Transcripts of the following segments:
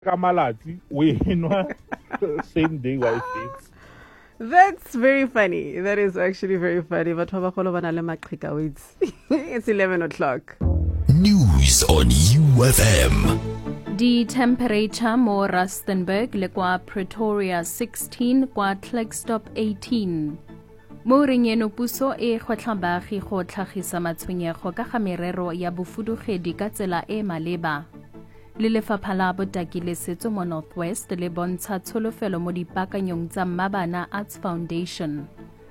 Kamalati, we same day wife fix. That's very funny. That is actually very funny. But it's 11 o'clock. News on UFM. The temperature mo Rustenburg le kwa Pretoria 16 kwa Klerksdorp 18. Mo ringeno puso e gotla baagi go tlhagisa matshwenyego ka ga merero ya bofudugedi ka tsela e maleba. Le lefapha la botaki le setso mo Northwest le bontsha tsholofelo mo dipakanyong tsa Mabana Arts Foundation.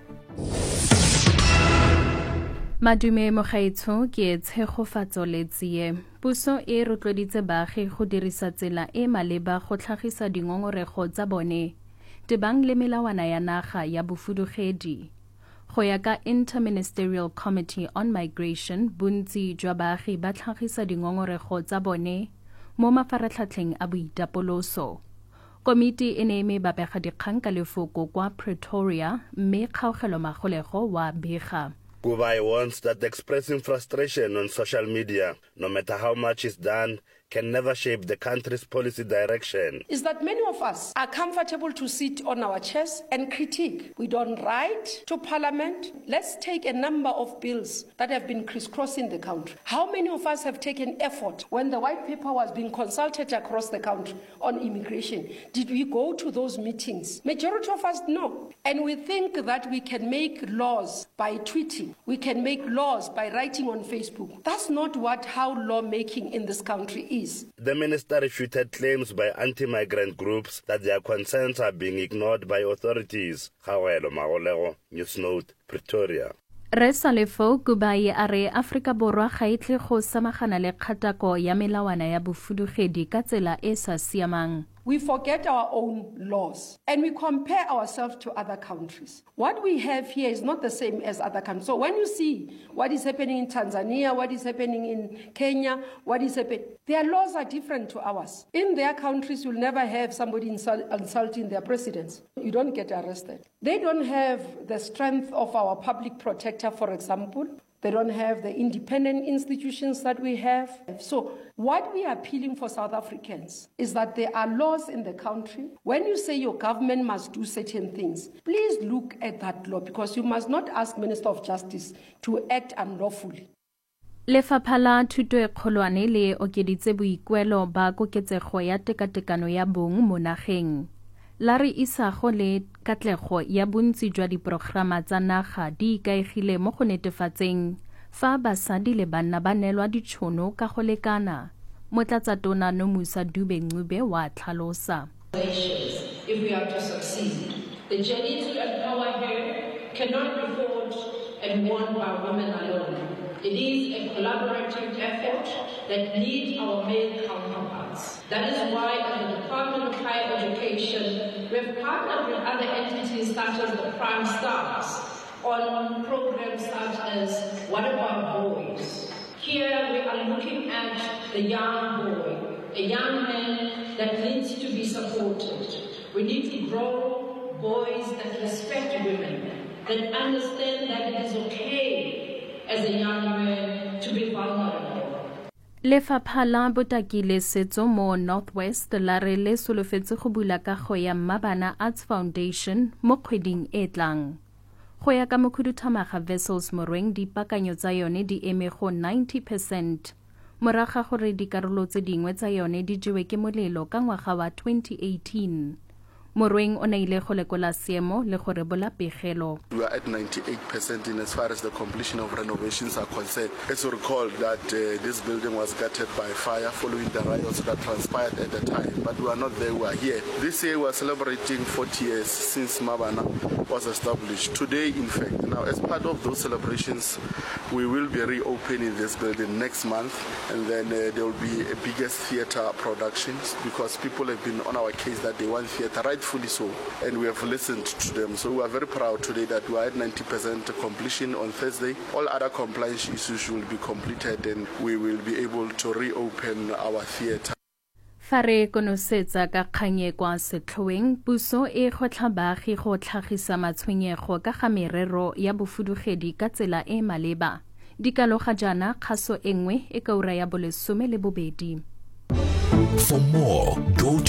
Madume mogaetsho ke tshegofatso le tsie. Puso e rotloditse baagi go dirisa tsela e maleba go tlhagisa dingongorego tsa bone. Tebang le melawana ya naga ya bofudugedi. Go ya ka Interministerial Committee on Migration, bontsi jwa baagi ba tlhagisa dingongorego tsa bone mo mafaratlhatlheng a boitapoloso. Komiti e ne eme babega dikgang ka lefoko kwa Pretoria mme kgaogelo magolego wa bega. Kubai warns that expressing frustration on social media, no matter how much is done, can never shape the country's policy direction. Is that many of us are comfortable to sit on our chairs and critique. We don't write to Parliament. Let's take a number of bills that have been crisscrossing the country. How many of us have taken effort when the white paper was being consulted across the country on immigration? Did we go to those meetings? Majority of us no. And we think that we can make laws by tweeting. We can make laws by writing on Facebook. That's not how lawmaking in this country is. The minister refuted claims by anti-migrant groups that their concerns are being ignored by authorities. Khawelo Magolego, Newsnote, Pretoria. Resalefo Kubai are Afrika Borwa ga itle go samagana le kgatako ya melawana ya bofudugedi ka tsela e sa siamang. We forget our own laws and we compare ourselves to other countries. What we have here is not the same as other countries. So when you see what is happening in Tanzania, what is happening in Kenya, what is happening, their laws are different to ours. In their countries, you'll never have somebody insulting their presidents. You don't get arrested. They don't have the strength of our public protector, for example. They don't have the independent institutions that we have. So what we are appealing for South Africans is that there are laws in the country. When you say your government must do certain things, please look at that law because you must not ask Minister of Justice to act unlawfully. Lefapha la Thuto e Kgolwane le okeditse boikuelo ba koketsego ya tekatekano ya bong mo nageng. Lari Isago le katlego ya bontsi jwa diprograma tsa naga di ikaegile mo go netefatseng fa basadi le banna ba neelwa ditšhono ka go lekana. Motlatsatona Nomusa Dube-Ncube wa tlhalosa. If we are to succeed, the journey to empower her cannot be fought and won by women alone. It is a collaborative effort that needs our male counterparts. That is why at the Department of Higher Education, we have partnered with other entities such as the Prime Stars on programs such as What About Boys? Here we are looking at the young boy, a young man that needs to be supported. We need to grow boys that respect women, that understand that it is okay as a young man to be vulnerable. Lefapha la botaki le setso mo Northwest la re le solofetse go bula kago ya Mabana Arts Foundation mo kgweding e tlang. Go ya ka Mokhuduthamaga Wessels Morweng dipakanyo tsa yone di eme go 90%. Moraga gore dikarolo tse dingwe tsa yone di jewe ke molelo ka ngwaga wa 2018. Morweng o naile go lekola seemo le gore bola pegelo. We are at 98% in as far as the completion of renovations are concerned. As you recall that this building was gutted by fire following the riots that transpired at the time, but we are not there, we are here. This year we are celebrating 40 years since Mabana was established. Today, in fact, now as part of those celebrations, we will be reopening this building next month, and then there will be a biggest theater productions because people have been on our case that they want theater, rightfully so, and we have listened to them. So we are very proud today that we are at 90% completion on Thursday. All other compliance issues will be completed and we will be able to reopen our theater. Fa re konosetsa ka kganye kwa setlhoeng, puso e gotla baagi go tlhagisa matshwenyego ka ga merero ya bofudugedi ka tsela e maleba. Dikaloga jana kgaso engwe e ka ura ya 12. For more, go to